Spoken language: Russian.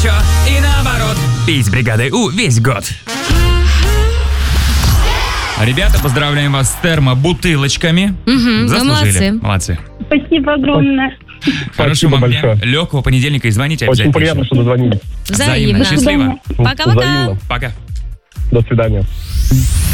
еще и наоборот. Пить с бригадой У весь год. Ребята, поздравляем вас с термобутылочками. Заслужили. Молодцы. Спасибо огромное. Хорошего вам дня. Легкого понедельника и звоните обязательно. Очень приятно, что дозвонились. Взаимно. Счастливо. Пока-пока. Взаимно. Пока. До свидания.